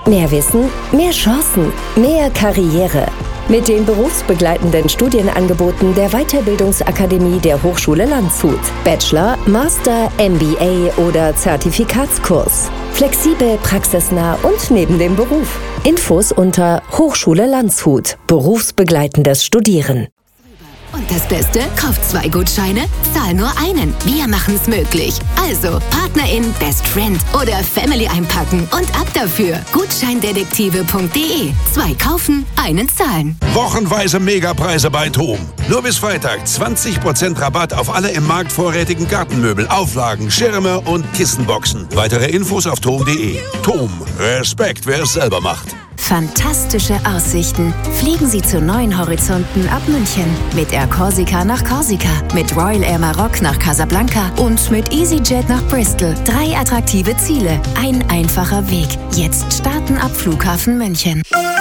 Mehr Wissen, mehr Chancen, mehr Karriere. Mit den berufsbegleitenden Studienangeboten der Weiterbildungsakademie der Hochschule Landshut. Bachelor, Master, MBA oder Zertifikatskurs. Flexibel, praxisnah und neben dem Beruf. Infos unter Hochschule Landshut. Berufsbegleitendes Studieren. Und das Beste? Kauft 2 Gutscheine, zahl nur einen. Wir machen's möglich. Also PartnerIn, Best Friend oder Family einpacken und ab dafür. Gutscheindetektive.de. 2 kaufen, einen zahlen. Wochenweise Megapreise bei TOM. Nur bis Freitag 20% Rabatt auf alle im Markt vorrätigen Gartenmöbel, Auflagen, Schirme und Kissenboxen. Weitere Infos auf TOM.de. TOM. Respekt, wer es selber macht. Fantastische Aussichten. Fliegen Sie zu neuen Horizonten ab München. Mit Air Corsica nach Korsika, mit Royal Air Maroc nach Casablanca und mit EasyJet nach Bristol. 3 attraktive Ziele, ein einfacher Weg. Jetzt starten ab Flughafen München.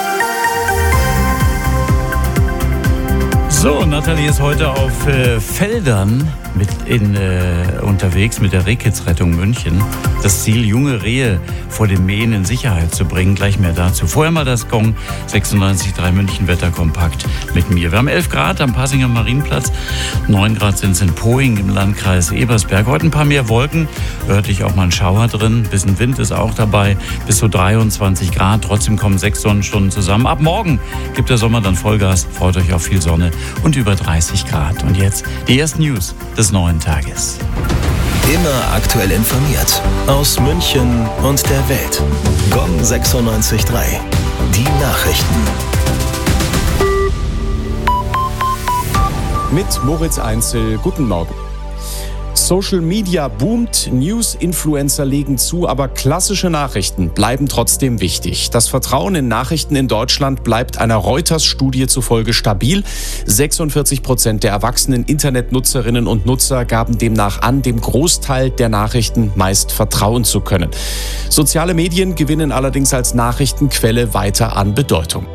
So, Nathalie ist heute auf Feldern unterwegs mit der Rehkitzrettung München. Das Ziel, junge Rehe vor dem Mähen in Sicherheit zu bringen. Gleich mehr dazu. Vorher mal das Gong 96.3 München Wetterkompakt mit mir. Wir haben 11 Grad am Pasinger Marienplatz. 9 Grad sind es in Pohing im Landkreis Ebersberg. Heute ein paar mehr Wolken. Örtlich auch mal ein Schauer drin. Bisschen Wind ist auch dabei. Bis zu 23 Grad. Trotzdem kommen 6 Sonnenstunden zusammen. Ab morgen gibt der Sommer dann Vollgas. Freut euch auf viel Sonne und über 30 Grad. Und jetzt die ersten News des neuen Tages. Immer aktuell informiert. Aus München und der Welt. GOM 96.3. Die Nachrichten. Mit Moritz Einzel. Guten Morgen. Social Media boomt, News-Influencer legen zu, aber klassische Nachrichten bleiben trotzdem wichtig. Das Vertrauen in Nachrichten in Deutschland bleibt einer Reuters-Studie zufolge stabil. 46% der erwachsenen Internetnutzerinnen und Nutzer gaben demnach an, dem Großteil der Nachrichten meist vertrauen zu können. Soziale Medien gewinnen allerdings als Nachrichtenquelle weiter an Bedeutung.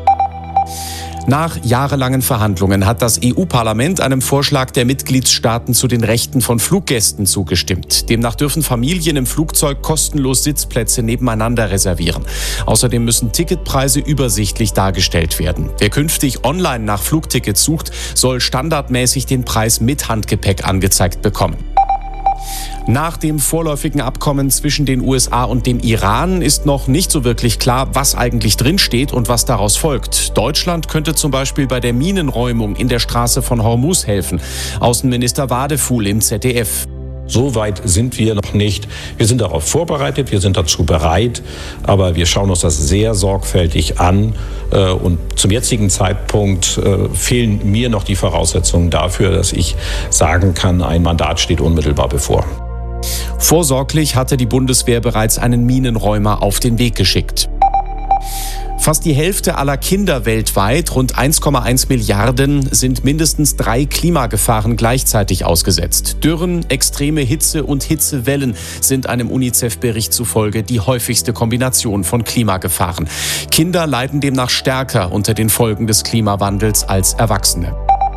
Nach jahrelangen Verhandlungen hat das EU-Parlament einem Vorschlag der Mitgliedstaaten zu den Rechten von Fluggästen zugestimmt. Demnach dürfen Familien im Flugzeug kostenlos Sitzplätze nebeneinander reservieren. Außerdem müssen Ticketpreise übersichtlich dargestellt werden. Wer künftig online nach Flugtickets sucht, soll standardmäßig den Preis mit Handgepäck angezeigt bekommen. Nach dem vorläufigen Abkommen zwischen den USA und dem Iran ist noch nicht so wirklich klar, was eigentlich drinsteht und was daraus folgt. Deutschland könnte zum Beispiel bei der Minenräumung in der Straße von Hormuz helfen. Außenminister Wadefuhl im ZDF. So weit sind wir noch nicht. Wir sind darauf vorbereitet, wir sind dazu bereit, aber wir schauen uns das sehr sorgfältig an. Und zum jetzigen Zeitpunkt fehlen mir noch die Voraussetzungen dafür, dass ich sagen kann, ein Mandat steht unmittelbar bevor. Vorsorglich hatte die Bundeswehr bereits einen Minenräumer auf den Weg geschickt. Fast die Hälfte aller Kinder weltweit, rund 1,1 Milliarden, sind mindestens 3 Klimagefahren gleichzeitig ausgesetzt. Dürren, extreme Hitze und Hitzewellen sind einem UNICEF-Bericht zufolge die häufigste Kombination von Klimagefahren. Kinder leiden demnach stärker unter den Folgen des Klimawandels als Erwachsene.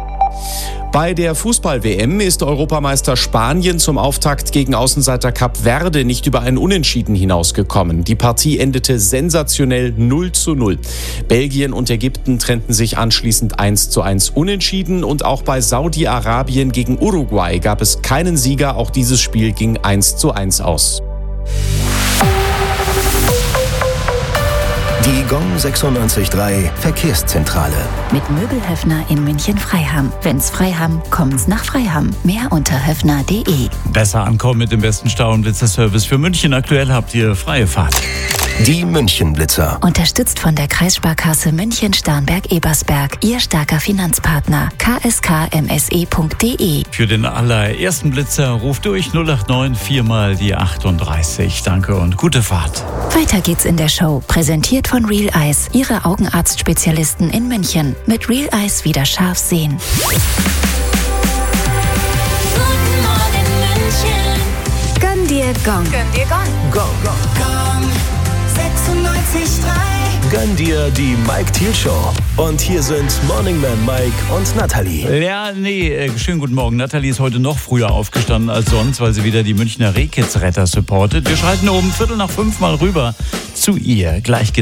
Bei der Fußball-WM ist Europameister Spanien zum Auftakt gegen Außenseiter Kap Verde nicht über ein Unentschieden hinausgekommen. Die Partie endete sensationell 0:0. Belgien und Ägypten trennten sich anschließend 1:1 unentschieden und auch bei Saudi-Arabien gegen Uruguay gab es keinen Sieger. Auch dieses Spiel ging 1:1 aus. Die GOM 96.3 Verkehrszentrale. Mit Möbelhöfner in München-Freiham. Wenn's Freiham, kommen's nach Freiham. Mehr unter höfner.de. Besser ankommen mit dem besten Stau- und Blitzerservice für München. Aktuell habt ihr freie Fahrt. Die München-Blitzer. Unterstützt von der Kreissparkasse München-Starnberg-Ebersberg. Ihr starker Finanzpartner. kskmse.de. Für den allerersten Blitzer ruft durch 089 4 mal die 38. Danke und gute Fahrt. Weiter geht's in der Show. Präsentiert von Real Eyes. Ihre Augenarztspezialisten in München. Mit Real Eyes wieder scharf sehen. Guten Morgen München. Gönn dir Gong. Gönn dir Gong. Gong. Gong 96.3. Gönn dir die Mike Thiel Show. Und hier sind Morning Man Mike und Nathalie. Ja, schönen guten Morgen. Nathalie ist heute noch früher aufgestanden als sonst, weil sie wieder die Münchner Rehkitzretter supportet. Wir schalten um 4:45 mal rüber zu ihr. Gleich geht's